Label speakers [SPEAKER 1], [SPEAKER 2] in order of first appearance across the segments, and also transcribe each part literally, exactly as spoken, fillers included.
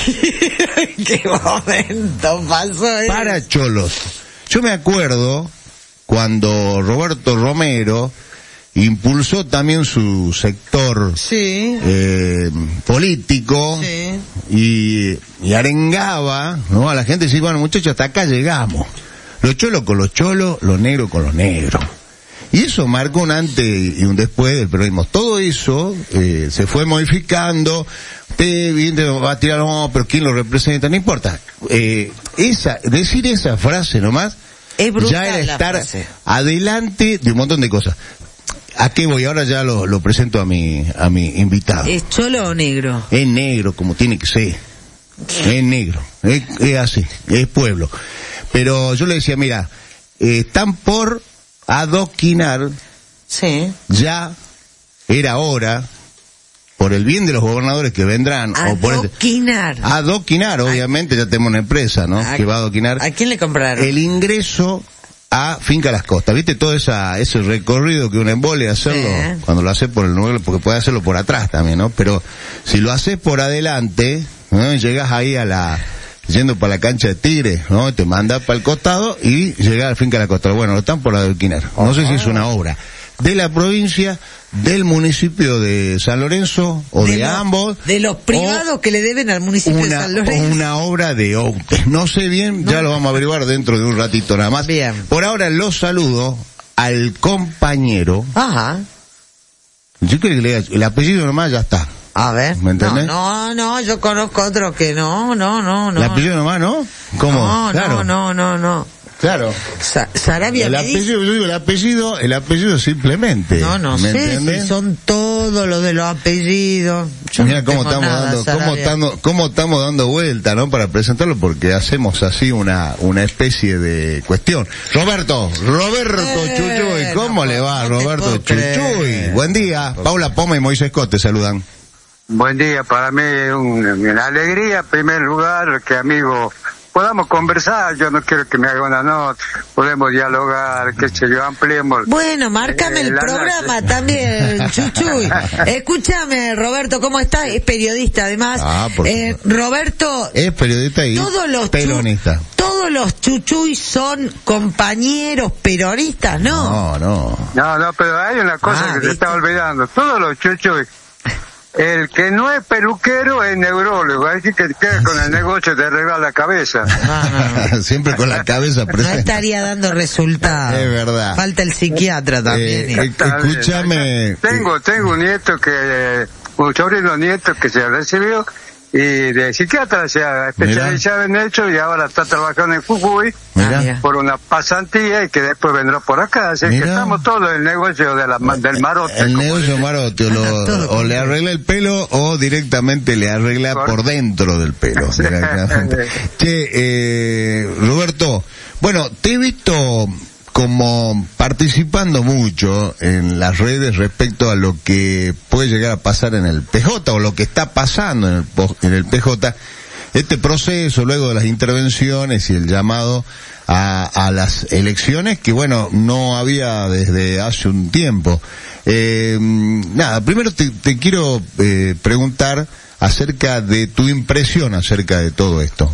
[SPEAKER 1] ¿Qué momento pasó eso?
[SPEAKER 2] Para cholos. Yo me acuerdo cuando Roberto Romero impulsó también su sector
[SPEAKER 1] sí.
[SPEAKER 2] eh, político
[SPEAKER 1] sí.
[SPEAKER 2] y, y arengaba, ¿no? A la gente, decía, bueno, muchachos, hasta acá llegamos. Los cholos con los cholos, los negros con los negros. Y eso marcó un antes y un después del peronismo. Todo eso eh, se fue modificando. Usted bien va a tirar, no, pero ¿quién lo representa? No importa. Eh, esa, decir esa frase nomás,
[SPEAKER 1] es brutal,
[SPEAKER 2] ya era estar
[SPEAKER 1] frase.
[SPEAKER 2] adelante de un montón de cosas. ¿A qué voy? Ahora ya lo, lo presento a mi, a mi invitado.
[SPEAKER 1] ¿Es cholo o negro?
[SPEAKER 2] Es negro, como tiene que ser. Es negro. Es, es así. Es pueblo. Pero yo le decía, mira, eh, están por adoquinar.
[SPEAKER 1] Sí.
[SPEAKER 2] Ya era hora, por el bien de los gobernadores que vendrán.
[SPEAKER 1] Adoquinar.
[SPEAKER 2] O por adoquinar, obviamente, ya tenemos una empresa, ¿no?
[SPEAKER 1] A,
[SPEAKER 2] que va a adoquinar.
[SPEAKER 1] ¿A quién le compraron?
[SPEAKER 2] El ingreso a Finca Las Costas. ¿Viste todo esa, ese recorrido que un embole hacerlo? Sí. Cuando lo haces por el nuevo, porque puede hacerlo por atrás también, ¿no? Pero si lo haces por adelante, ¿no? Llegas ahí a la, yendo para la cancha de Tigre, ¿no? Te manda para el costado y llegas a Finca Las Costas. Bueno, lo están por adoquinar. No sé si es una obra de la provincia, del municipio de San Lorenzo, o de, de los, ambos.
[SPEAKER 1] De los privados que le deben al municipio
[SPEAKER 2] una,
[SPEAKER 1] de San Lorenzo.
[SPEAKER 2] Una obra de O U T E. No sé bien, no. Ya lo vamos a averiguar dentro de un ratito nada más.
[SPEAKER 1] Bien.
[SPEAKER 2] Por ahora los saludo al compañero.
[SPEAKER 1] Ajá.
[SPEAKER 2] Yo creo que le diga, el apellido nomás ya está.
[SPEAKER 1] A ver.
[SPEAKER 2] ¿Me entendés?
[SPEAKER 1] No, no, no, yo conozco otro que no, no, no, no.
[SPEAKER 2] ¿El apellido nomás no? ¿Cómo?
[SPEAKER 1] No,
[SPEAKER 2] claro.
[SPEAKER 1] no, no, no, no.
[SPEAKER 2] Claro.
[SPEAKER 1] Sa Sarabia
[SPEAKER 2] el apellido, yo digo el apellido, el apellido simplemente.
[SPEAKER 1] No, no
[SPEAKER 2] ¿me
[SPEAKER 1] sé
[SPEAKER 2] entiendes?
[SPEAKER 1] si son todos los de los apellidos. Yo
[SPEAKER 2] Mira
[SPEAKER 1] no
[SPEAKER 2] cómo estamos
[SPEAKER 1] nada,
[SPEAKER 2] dando,
[SPEAKER 1] Sarabia.
[SPEAKER 2] cómo estamos, cómo estamos dando vuelta, ¿no? Para presentarlo, porque hacemos así una, una especie de cuestión. Roberto, Roberto eh, Chuchuy, ¿cómo no, le va, no Roberto Chuchuy? Buen día. Paula Poma y Moisés Scott te saludan.
[SPEAKER 3] Buen día, para mí es un, una alegría, en primer lugar, que amigo podamos conversar. Yo no quiero que me haga una nota, podemos dialogar, que se yo, ampliemos.
[SPEAKER 1] Bueno, márcame eh, el programa noche. También, Chuchuy. Escúchame, Roberto, ¿cómo estás? Es periodista, además.
[SPEAKER 2] Ah, por
[SPEAKER 1] eh, Roberto.
[SPEAKER 2] Es periodista y
[SPEAKER 1] todos los
[SPEAKER 2] peronista.
[SPEAKER 1] Todos los Chuchuy son compañeros peronistas, ¿no?
[SPEAKER 2] No, no.
[SPEAKER 3] No, no, pero hay una cosa ah, que ¿viste? Se está olvidando. Todos los Chuchuy. El que no es peluquero es neurólogo, hay que queda con el negocio de arreglar la cabeza.
[SPEAKER 1] No, no.
[SPEAKER 2] Siempre con la cabeza presente.
[SPEAKER 1] No estaría dando resultados.
[SPEAKER 2] Es verdad.
[SPEAKER 1] Falta el psiquiatra también.
[SPEAKER 2] Eh, escúchame.
[SPEAKER 3] Tengo, tengo un nieto que, un sobrino nieto que se recibió y de psiquiatra, se ha especializado en hecho y ahora está trabajando en Jujuy. Mira. Por una pasantía y que después vendrá por acá, así Mira. Que estamos todos en el negocio de la, del marote.
[SPEAKER 2] El negocio marote, lo, o le arregla el pelo o directamente le arregla por, por dentro del pelo. Che, eh, Roberto, bueno, te he visto como participando mucho en las redes respecto a lo que puede llegar a pasar en el P J o lo que está pasando en el, en el P J. Este proceso, luego de las intervenciones y el llamado a, a las elecciones, que bueno, no había desde hace un tiempo. Eh, nada, primero te, te quiero eh, preguntar acerca de tu impresión acerca de todo esto.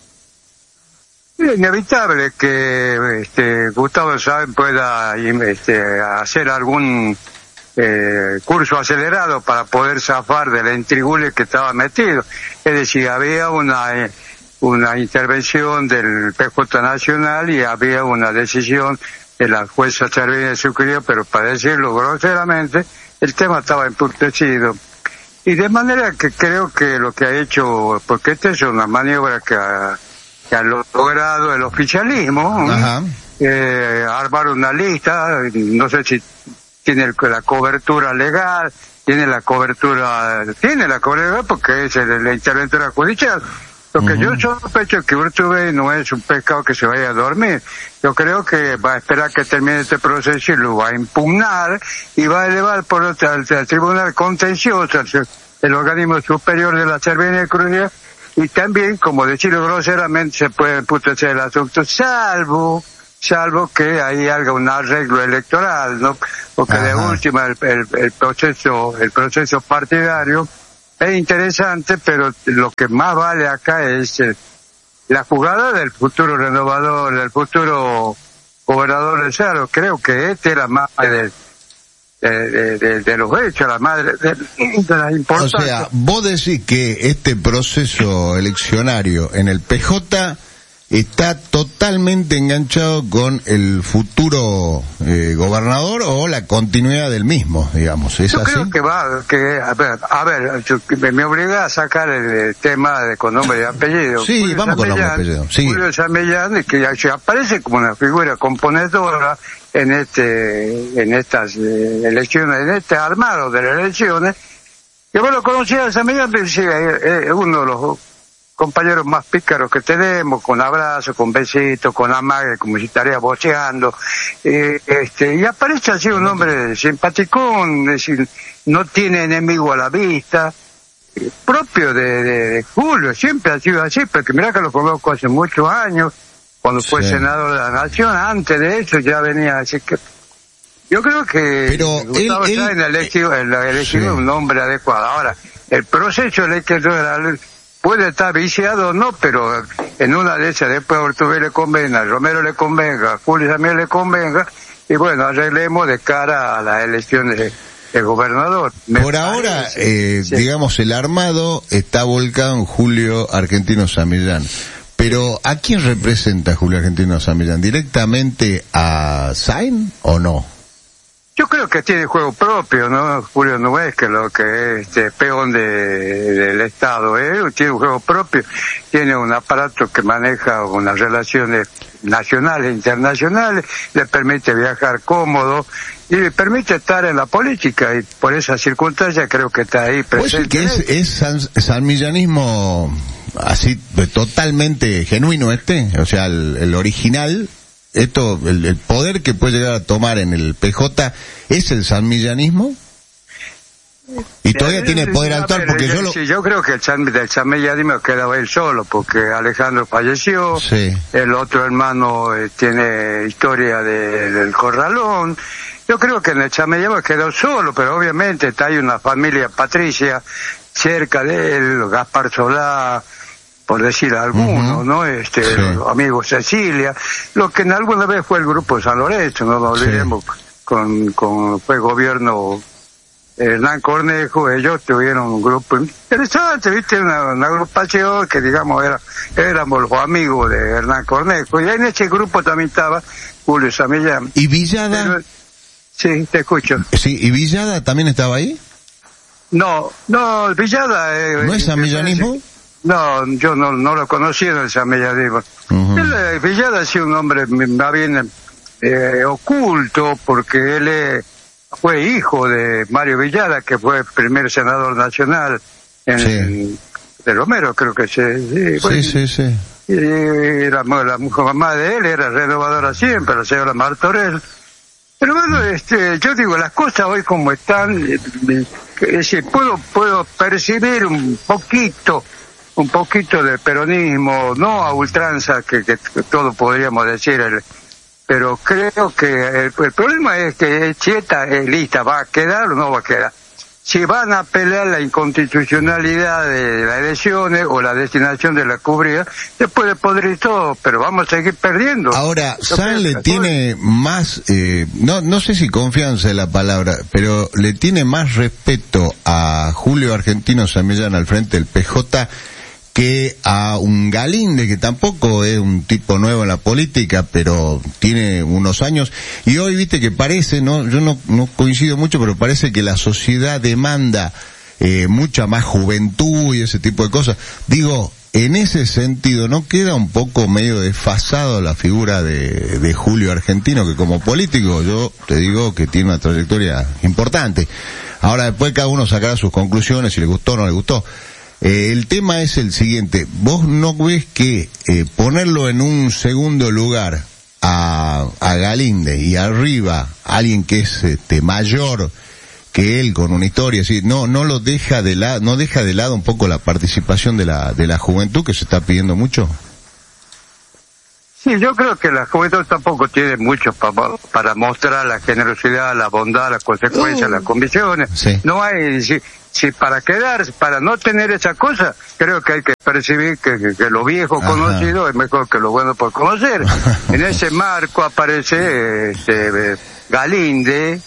[SPEAKER 3] Es inevitable que este, Gustavo Sáenz pueda este, hacer algún eh, curso acelerado para poder zafar de la intrigule que estaba metido. Es decir, había una eh, una intervención del P J Nacional y había una decisión de la jueza Servini de Sucre, pero para decirlo groseramente, el tema estaba emputecido. Y de manera que creo que lo que ha hecho, porque esta es una maniobra que ha, que ha logrado el oficialismo, eh, armar una lista, no sé si tiene la cobertura legal, tiene la cobertura, tiene la cobertura porque es la interventora judicial. Lo que uh-huh. yo sospecho que Urtubey no es un pescado que se vaya a dormir. Yo creo que va a esperar que termine este proceso y lo va a impugnar y va a elevar por el, al, al Tribunal Contencioso, el, el organismo superior de la Servini de Cruz, y también, como decirlo groseramente, se puede emputecer el asunto, salvo, salvo que ahí haga un arreglo electoral, ¿no? Porque Ajá. de última el, el, el proceso, el proceso partidario es interesante, pero lo que más vale acá es el, la jugada del futuro renovador, del futuro gobernador del Cerro. Creo que este era más del De, de, de, de los hechos, la madre de, de la importancia.
[SPEAKER 2] O sea, vos decís que este proceso eleccionario en el P J está totalmente enganchado con el futuro eh, gobernador o la continuidad del mismo, digamos. ¿Es
[SPEAKER 3] yo
[SPEAKER 2] así?
[SPEAKER 3] Creo que va, que a ver, a ver yo, me, me obliga a sacar el, el tema de con nombre y apellido.
[SPEAKER 2] Sí,
[SPEAKER 3] Julio
[SPEAKER 2] vamos con nombre y apellido. Sí.
[SPEAKER 3] Julio San Millán, que aparece como una figura componedora en este, en estas eh, elecciones, en este armado de las elecciones, que vos lo conocías a San Millán, pero sí, es uno de los compañeros más pícaros que tenemos, con abrazos, con besitos, con amague, como si estaría boceando, eh, este, y aparece así un hombre simpaticón, es decir, no tiene enemigo a la vista, eh, propio de, de, de Julio, siempre ha sido así, porque mirá que lo conozco hace muchos años, cuando fue sí. senador de la Nación, antes de eso ya venía, así que yo creo que
[SPEAKER 2] pero
[SPEAKER 3] Gustavo
[SPEAKER 2] él,
[SPEAKER 3] él, en la elección, en la elección sí. un nombre adecuado. Ahora, el proceso electoral puede estar viciado o no, pero en una de esas después a Ortubé le convenga, a Romero le convenga, a Julio también le convenga, y bueno, arreglemos de cara a las elecciones de, de gobernador. Me
[SPEAKER 2] Por ahora, eh, sí. digamos, el armado está volcado en Julio Argentino San Millán. Pero, ¿a quién representa Julio Argentino San Millán? ¿Directamente a Sain o no?
[SPEAKER 3] Yo creo que tiene juego propio, ¿no? Julio no es que lo que es este peón de, del Estado, ¿eh? Tiene un juego propio, tiene un aparato que maneja unas relaciones nacionales, internacionales, le permite viajar cómodo y le permite estar en la política, y por esa circunstancia creo que está ahí presente.
[SPEAKER 2] Pues que es, es san, sanmillanismo así totalmente genuino este, o sea, el, el original. Esto, el, el poder que puede llegar a tomar en el P J es el sanmillanismo, y todavía tiene poder actual, porque yo lo...
[SPEAKER 3] Sí, yo creo que el, san, del sanmillanismo quedaba él solo, porque Alejandro falleció,
[SPEAKER 2] sí.
[SPEAKER 3] el otro hermano eh, tiene historia de, del Corralón. Yo creo que en el sanmillanismo quedó solo, pero obviamente está ahí una familia patricia cerca de él, Gaspar Solá, por decir alguno, uh-huh. ¿no? Este, sí. Los amigos Cecilia, lo que en alguna vez fue el grupo de San Lorenzo, no nos olvidemos, sí. con, con, fue gobierno Hernán Cornejo, ellos tuvieron un grupo interesante, viste, una, una agrupación que digamos era, éramos los amigos de Hernán Cornejo, y en ese grupo también estaba Julio San Millán.
[SPEAKER 2] ¿Y Villada?
[SPEAKER 3] Pero, sí, te escucho.
[SPEAKER 2] Sí, ¿y Villada también estaba ahí?
[SPEAKER 3] No, no, Villada... Eh,
[SPEAKER 2] ¿No es sanmillanismo?
[SPEAKER 3] No, yo no, no lo conocí en el sanmillanismo. Uh-huh. Él, Villada ha sido un hombre más bien eh, oculto, porque él eh, fue hijo de Mario Villada, que fue el primer senador nacional en,
[SPEAKER 2] sí.
[SPEAKER 3] de Romero, creo que se... Sí,
[SPEAKER 2] sí, bueno, sí, sí.
[SPEAKER 3] Y la, la mamá de él era renovadora siempre, la señora Martorell. Pero bueno, este, yo digo, las cosas hoy como están, eh, es decir, puedo, puedo percibir un poquito... un poquito de peronismo, no a ultranza, que, que, que todo podríamos decir, el, pero creo que el, el problema es que si esta lista va a quedar o no va a quedar. Si van a pelear la inconstitucionalidad de las elecciones o la destinación de la cubría, se puede podrir todo, pero vamos a seguir perdiendo.
[SPEAKER 2] Ahora, San le tiene más, eh, no, no sé si confianza es la palabra, pero le tiene más respeto a Julio Argentino San Millán al frente del P J que a un Galíndez, que tampoco es un tipo nuevo en la política, pero tiene unos años, y hoy viste que parece, no, yo no, no coincido mucho, pero parece que la sociedad demanda eh, mucha más juventud y ese tipo de cosas. Digo, en ese sentido, ¿no queda un poco medio desfasado la figura de, de Julio Argentino, que como político yo te digo que tiene una trayectoria importante? Ahora después cada uno sacará sus conclusiones, si le gustó o no le gustó. Eh, el tema es el siguiente, ¿vos no ves que eh, ponerlo en un segundo lugar a, a Galíndez y arriba alguien que es este mayor que él con una historia así, no no lo deja de lado, no deja de lado un poco la participación de la de la juventud que se está pidiendo mucho?
[SPEAKER 3] Sí, yo creo que la juventud tampoco tiene mucho pa, para mostrar la generosidad, la bondad, las consecuencias, uh, las convicciones. Sí. No hay, si, si para quedar, para no tener esa cosa, creo que hay que percibir que, que, que lo viejo Ajá. conocido es mejor que lo bueno por conocer. En ese marco aparece este, Galinde.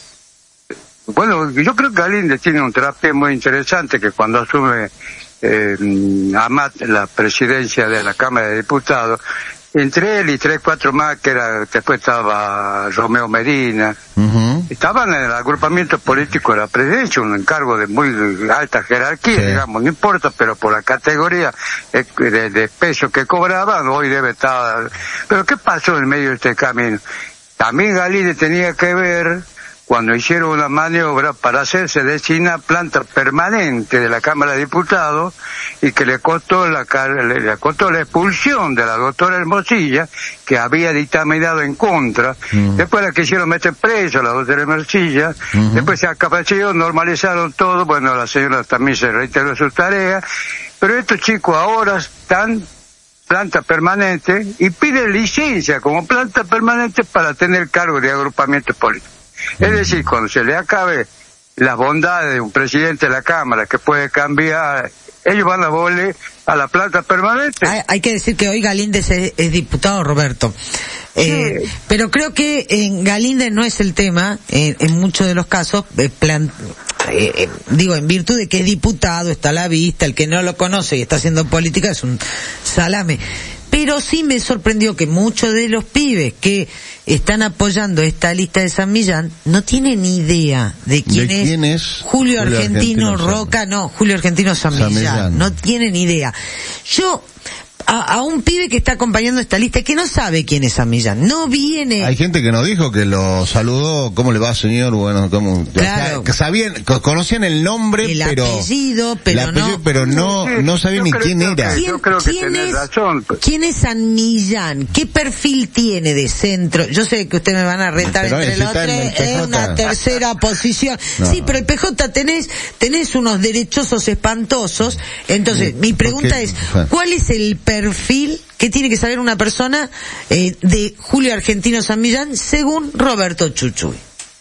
[SPEAKER 3] Bueno, yo creo que Galinde tiene un terapia muy interesante, que cuando asume eh, Amat la presidencia de la Cámara de Diputados, entre él y tres, cuatro más, que era, después estaba Romeo Medina, uh-huh. estaban en el agrupamiento político de la presidencia, un encargo de muy alta jerarquía, sí. digamos, no importa, pero por la categoría de, de peso que cobraban, hoy debe estar. Pero ¿qué pasó en medio de este camino? También Galinde tenía que ver cuando hicieron una maniobra para hacerse de China planta permanente de la Cámara de Diputados y que le costó la le, le costó la expulsión de la doctora Hermosilla, que había dictaminado en contra. Uh-huh. Después la quisieron meter preso a la doctora Hermosilla, uh-huh. después se acapació, normalizaron todo, bueno, la señora también se reiteró sus tareas, pero estos chicos ahora están planta permanente y piden licencia como planta permanente para tener cargo de agrupamiento político. Es decir, cuando se le acabe las bondades de un presidente de la Cámara que puede cambiar, ellos van a volver a la planta permanente.
[SPEAKER 1] Hay, hay que decir que hoy Galíndez es, es diputado, Roberto. Eh, sí. Pero creo que en Galíndez no es el tema, eh, en muchos de los casos, eh, plan, eh, eh, digo, en virtud de que es diputado, está a la vista, el que no lo conoce y está haciendo política es un salame. Pero sí me sorprendió que muchos de los pibes que están apoyando esta lista de San Millán no tienen ni idea de quién,
[SPEAKER 2] ¿De
[SPEAKER 1] es,
[SPEAKER 2] quién es
[SPEAKER 1] Julio, Julio Argentino, Argentino Roca, no, Julio Argentino San, San Millán. Millán, no tienen idea. Yo, a, a un pibe que está acompañando esta lista que no sabe quién es San Millán, no viene.
[SPEAKER 2] Hay gente que nos dijo que lo saludó, ¿cómo le va, señor? Bueno, ¿cómo?
[SPEAKER 1] Claro.
[SPEAKER 2] O sea, que sabían, conocían el nombre,
[SPEAKER 1] el
[SPEAKER 2] pero
[SPEAKER 1] apellido, pero
[SPEAKER 2] el apellido,
[SPEAKER 1] no,
[SPEAKER 2] pero no,
[SPEAKER 3] sí,
[SPEAKER 2] no sabían ni quién era.
[SPEAKER 1] ¿Quién,
[SPEAKER 3] yo creo que
[SPEAKER 1] ¿quién es,
[SPEAKER 3] razón.
[SPEAKER 1] ¿Quién es San Millán? ¿Qué perfil tiene de centro? Yo sé que ustedes me van a retar pero entre los tres, es una tercera posición. No. Sí, pero el P J tenés, tenés unos derechosos espantosos. Entonces, sí, mi pregunta porque, es, ¿cuál es el perfil que tiene que saber una persona eh, de Julio Argentino San Millán según Roberto Chuchuy?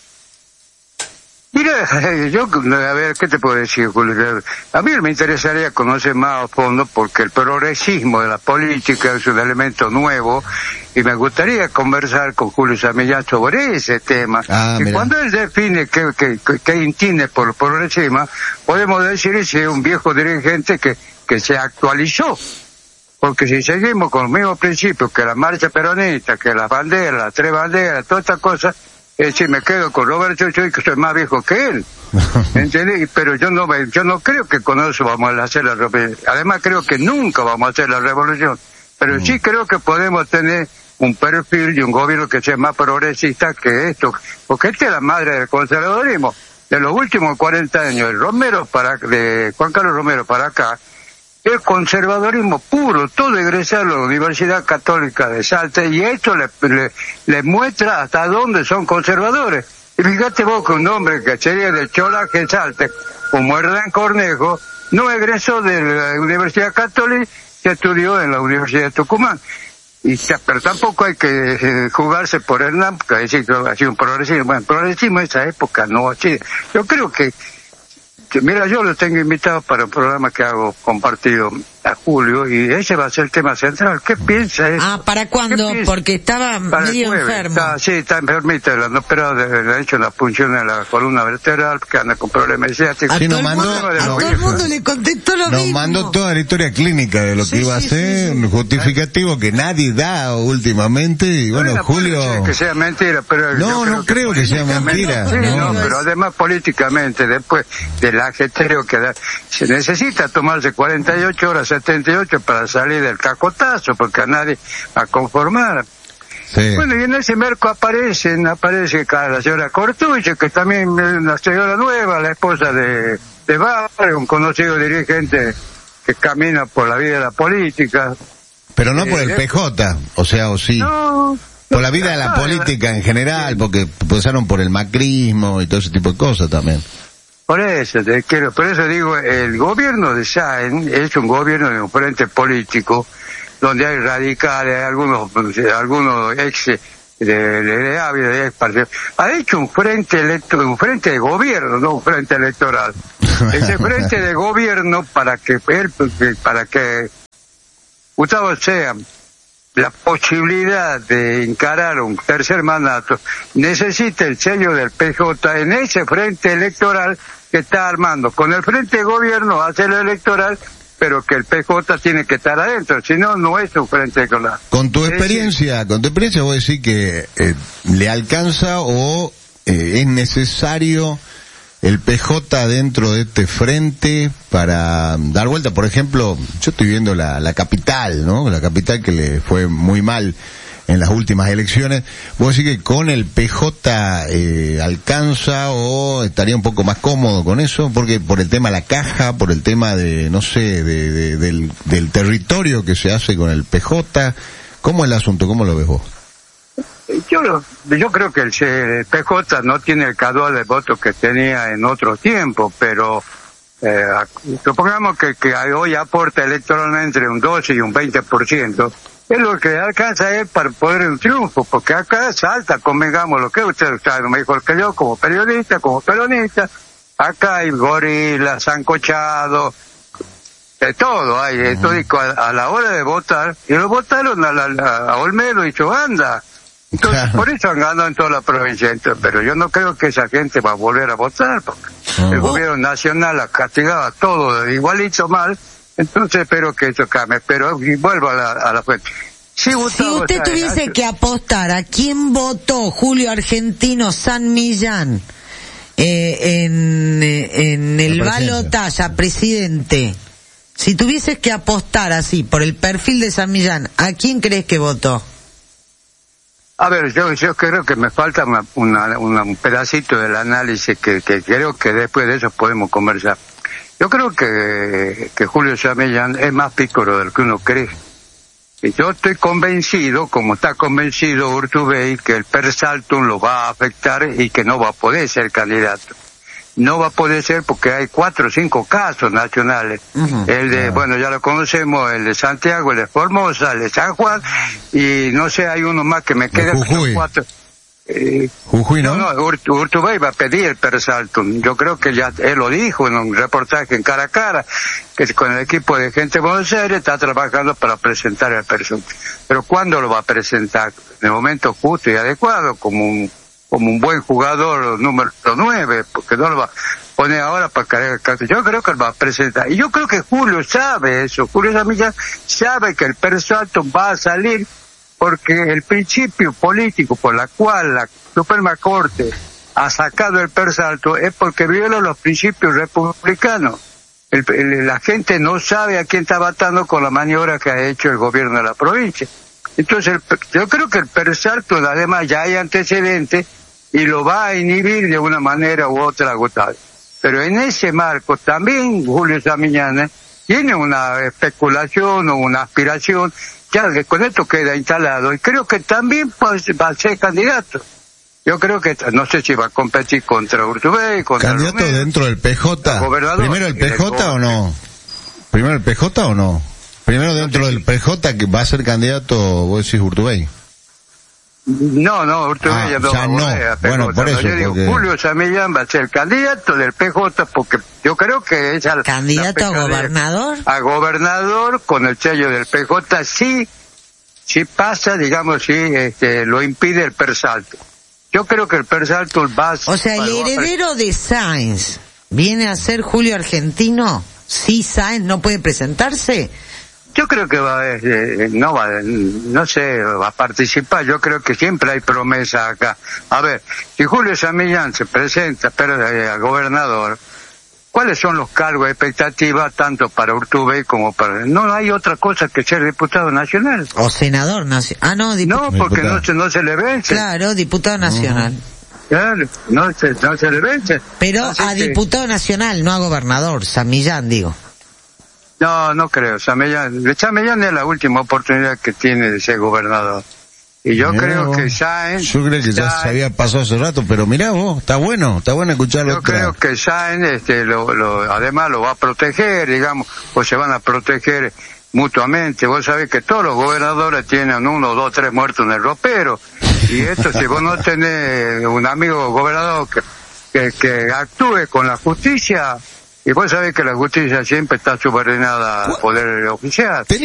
[SPEAKER 3] Mira, yo, a ver, ¿qué te puedo decir, Julio? A mí me interesaría conocer más a fondo porque el progresismo de la política es un elemento nuevo y me gustaría conversar con Julio San Millán sobre ese tema. Ah, y mira. Cuando él define qué, qué, qué entiende por progresismo, podemos decir que es un viejo dirigente que, que se actualizó. Porque si seguimos con los mismos principios que la marcha peronista, que las banderas, las tres banderas, todas estas cosas, es decir, me quedo con Roberto Chuchuy, que soy más viejo que él. ¿Entendés? Pero yo no yo no creo que con eso vamos a hacer la revolución. Además creo que nunca vamos a hacer la revolución. Pero mm. sí creo que podemos tener un perfil de un gobierno que sea más progresista que esto. Porque esta es la madre del conservadurismo. De los últimos cuarenta años, de Romero para, de Juan Carlos Romero para acá, es conservadorismo puro, todo egresado a la Universidad Católica de Salta, y esto le, le, le muestra hasta dónde son conservadores. Y fíjate vos que un hombre que sería de Cholaje Salta, como Hernán Cornejo, no egresó de la Universidad Católica, se estudió en la Universidad de Tucumán. Y, pero tampoco hay que eh, jugarse por Hernán, porque decir que ha sido un progresismo. Bueno, progresismo en esa época no así. Yo creo que mira, yo lo tengo invitado para un programa que hago compartido a Julio y ese va a ser el tema central. ¿Qué piensa él?
[SPEAKER 1] Ah, ¿para cuándo? Porque estaba
[SPEAKER 3] para
[SPEAKER 1] medio enfermo.
[SPEAKER 3] Está, sí, está enfermita, le han operado, le han hecho una punción en la columna vertebral, que anda con problemas ciáticos.
[SPEAKER 2] Sí, nos mandó,
[SPEAKER 1] a todo el mundo le contestó lo
[SPEAKER 2] nos
[SPEAKER 1] mismo.
[SPEAKER 2] Nos mandó toda la historia clínica de lo sí, que iba sí, a ser, sí, sí. un justificativo que nadie da últimamente, y bueno, no, Julio...
[SPEAKER 3] que sea mentira, pero...
[SPEAKER 2] No, no creo que, que sea mentira.
[SPEAKER 3] Sí,
[SPEAKER 2] no,
[SPEAKER 3] no, pero además políticamente, después del ajetreo que da, se necesita tomarse cuarenta y ocho horas, setenta y ocho para salir del cacotazo, porque a nadie va a conformar. Sí. Bueno, y en ese marco aparecen, aparece la señora Cortuche, que también es una señora nueva, la esposa de, de Barrio, un conocido dirigente que camina por la vida de la política.
[SPEAKER 2] Pero no eh, por el P J, o sea, o sí.
[SPEAKER 3] No.
[SPEAKER 2] Por la vida de la política en general, porque pasaron por el macrismo y todo ese tipo de cosas también.
[SPEAKER 3] Por eso, te quiero, por eso digo, el gobierno de Sáenz es un gobierno de un frente político donde hay radicales, hay algunos, algunos ex de, de, de Ávila, de ex partido. Ha hecho un frente electo, un frente de gobierno, no un frente electoral. Ese frente de gobierno para que él, para que Gustavo sea la posibilidad de encarar un tercer mandato, necesita el sello del P J en ese frente electoral que está armando. Con el frente de gobierno hace lo electoral, pero que el P J tiene que estar adentro, si no, no es un frente electoral.
[SPEAKER 2] Con tu experiencia, con tu experiencia vos decís que eh, le alcanza o eh, es necesario el P J dentro de este frente para dar vuelta. Por ejemplo, yo estoy viendo la, la capital, ¿no? La capital que le fue muy mal en las últimas elecciones. ¿Vos decís que con el P J eh, alcanza o estaría un poco más cómodo con eso? Porque por el tema de la caja, por el tema de, no sé, de, de, del, del territorio que se hace con el P J. ¿Cómo es el asunto? ¿Cómo lo ves vos?
[SPEAKER 3] Yo, yo creo que el, el P J no tiene el caudal de votos que tenía en otro tiempo, pero eh, supongamos que, que hoy aporta electoralmente un doce y un veinte por ciento. Es lo que alcanza a él para poder un triunfo, porque acá salta, convengamos lo que usted sabe mejor que yo, como periodista, como peronista. Acá hay gorilas, sancochados, de todo hay. Uh-huh. Entonces, a, a la hora de votar, y lo votaron a, la, a Olmedo y Chobanda. Entonces, claro. Por eso han ganado en toda la provincia, pero yo no creo que esa gente va a volver a votar, porque uh-huh. el gobierno nacional ha castigado a todo igualito mal, entonces espero que eso cambie, pero y vuelvo a la, a la fuente. Si,
[SPEAKER 1] si usted tuviese que apostar, ¿a quién votó Julio Argentino San Millán eh, en, en el balotaje a presidente? Si tuvieses que apostar así, por el perfil de San Millán, ¿a quién crees que votó?
[SPEAKER 3] A ver, yo, yo creo que me falta una, una, una, un pedacito del análisis que, que creo que después de eso podemos conversar. Yo creo que, que Julio San Millán es más pícoro del que uno cree. Y yo estoy convencido, como está convencido Urtubey, que el Persaltum lo va a afectar y que no va a poder ser candidato. No va a poder ser porque hay cuatro o cinco casos nacionales. Uh-huh. El de, uh-huh. bueno, ya lo conocemos, el de Santiago, el de Formosa, el de San Juan, y no sé, hay uno más que me queda.
[SPEAKER 2] Jujuy.
[SPEAKER 3] Cuatro. Eh,
[SPEAKER 2] Jujuy, ¿no?
[SPEAKER 3] No, no, Urt- Urtubey va a pedir el Persaltum. Yo creo que ya él lo dijo en un reportaje en Cara a Cara, que con el equipo de gente de Buenos Aires está trabajando para presentar el Persaltum. Pero ¿cuándo lo va a presentar? En el momento justo y adecuado, como un como un buen jugador número nueve, porque no lo va a poner ahora para cargar el cartel. Yo creo que lo va a presentar. Y yo creo que Julio sabe eso. Julio San Millán sabe que el Persaltum va a salir porque el principio político por la cual la Suprema Corte ha sacado el Persaltum es porque viola los principios republicanos. El, el, la gente no sabe a quién está votando con la maniobra que ha hecho el gobierno de la provincia. Entonces, el, yo creo que el Persaltum, además, ya hay antecedentes y lo va a inhibir de una manera u otra agotado. Pero en ese marco también Julio San Millán tiene una especulación o una aspiración, ya que con esto queda instalado, y creo que también va a ser candidato. Yo creo que, no sé si va a competir contra Urtubey, contra
[SPEAKER 2] ¿Candidato
[SPEAKER 3] Romero,
[SPEAKER 2] dentro del P J? ¿Primero el P J o no? ¿Primero el P J o no? Primero dentro del P J que va a ser candidato, vos decís Urtubey.
[SPEAKER 3] No, no, Urtubey
[SPEAKER 2] ah,
[SPEAKER 3] ya no.
[SPEAKER 2] Ya no. Bueno, por eso.
[SPEAKER 3] Yo digo,
[SPEAKER 2] porque...
[SPEAKER 3] Julio San Millán va a ser candidato del P J porque yo creo que es al
[SPEAKER 1] candidato a gobernador.
[SPEAKER 3] A gobernador con el sello del P J, sí, sí pasa, digamos, sí, este, lo impide el Persaltum. Yo creo que el Persaltum va a...
[SPEAKER 1] O sea, el heredero de Sáenz viene a ser Julio Argentino. Sí, Sáenz no puede presentarse.
[SPEAKER 3] Yo creo que va, eh, no va, no sé, va a participar. Yo creo que siempre hay promesa acá. A ver, si Julio San Millán se presenta, pero eh, al gobernador, ¿cuáles son los cargos de expectativa tanto para Urtubey como para... No hay otra cosa que ser diputado nacional.
[SPEAKER 1] O senador nacional. Ah, no, diputado.
[SPEAKER 3] No, porque no se, no se le vence.
[SPEAKER 1] Claro, diputado nacional.
[SPEAKER 3] Uh-huh. Claro, no se, no se le vence.
[SPEAKER 1] Pero
[SPEAKER 3] Así
[SPEAKER 1] a
[SPEAKER 3] que...
[SPEAKER 1] diputado nacional, no a gobernador. San Millán, digo.
[SPEAKER 3] No, no creo. San Millán, San Millán es la última oportunidad que tiene de ser gobernador. Y yo
[SPEAKER 2] mirá
[SPEAKER 3] creo
[SPEAKER 2] vos.
[SPEAKER 3] que Sáenz...
[SPEAKER 2] Yo creo que ya
[SPEAKER 3] Sáenz,
[SPEAKER 2] se había pasado hace rato, pero mirá vos, está bueno, está bueno escucharlo.
[SPEAKER 3] Yo
[SPEAKER 2] otra.
[SPEAKER 3] creo que Sáenz, este, lo, lo, además lo va a proteger, digamos, o se van a proteger mutuamente. Vos sabés que todos los gobernadores tienen uno, dos, tres muertos en el ropero. Y esto, si vos no tenés un amigo gobernador que, que, que actúe con la justicia, y vos sabés que la justicia siempre está subordinada al poder oficial.